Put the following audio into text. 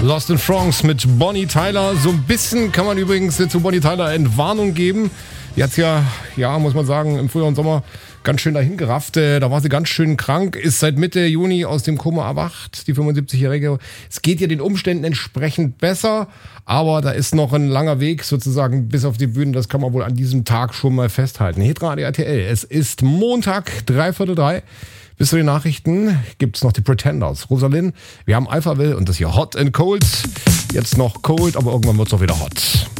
Lost in France mit Bonnie Tyler. So ein bisschen kann man übrigens zu Bonnie Tyler Entwarnung geben. Die hat's ja, muss man sagen, im Frühjahr und Sommer ganz schön dahin gerafft. Da war sie ganz schön krank, ist seit Mitte Juni aus dem Koma erwacht, die 75-Jährige. Es geht ihr den Umständen entsprechend besser, aber da ist noch ein langer Weg sozusagen bis auf die Bühne. Das kann man wohl an diesem Tag schon mal festhalten. Hitradio RTL, es ist Montag, 3:45. Bis zu den Nachrichten gibt's noch die Pretenders. Rosalind, wir haben Alphaville und das hier Hot and Cold. Jetzt noch Cold, aber irgendwann wird's auch wieder hot.